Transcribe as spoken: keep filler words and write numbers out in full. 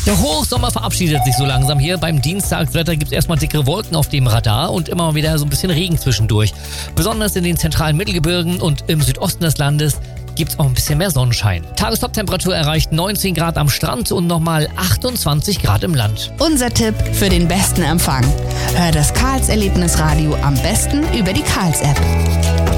Der Hochsommer verabschiedet sich so langsam hier. Beim Dienstagswetter gibt es erstmal dickere Wolken auf dem Radar und immer mal wieder so ein bisschen Regen zwischendurch. Besonders in den zentralen Mittelgebirgen und im Südosten des Landes gibt es auch ein bisschen mehr Sonnenschein. Tagestoptemperatur erreicht neunzehn Grad am Strand und nochmal achtundzwanzig Grad im Land. Unser Tipp für den besten Empfang: Hör das Karls Erlebnisradio am besten über die Karls-App.